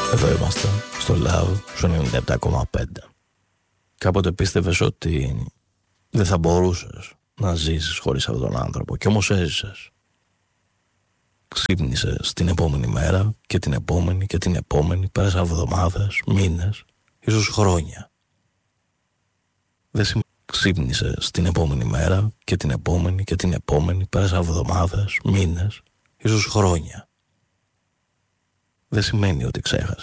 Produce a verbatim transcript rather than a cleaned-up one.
Εδώ είμαστε, στο Love, στο ενενήντα επτά κόμμα πέντε. Κάποτε πίστευες ότι δεν θα μπορούσες να ζήσεις χωρίς αυτόν τον άνθρωπο, κι όμως έζησες. Ξύπνησες την επόμενη μέρα και την επόμενη και την επόμενη, πέρασαν εβδομάδες, μήνες, ίσως χρόνια. Δεν σημαίνει ξύπνησες την επόμενη μέρα και την επόμενη και την επόμενη, πέρασαν εβδομάδες, μήνες, ίσως χρόνια. Δεν σημαίνει ότι ξέχασες.